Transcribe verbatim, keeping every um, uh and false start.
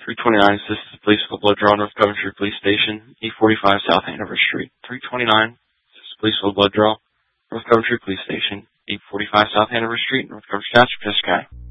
three twenty-nine, assisted police with a blood draw, North Coventry Police Station, E forty-five South Hanover Street. three twenty-nine, assisted police with a blood draw, North Coventry Police Station, E forty-five South Hanover Street, North Coventry Township, Jessica.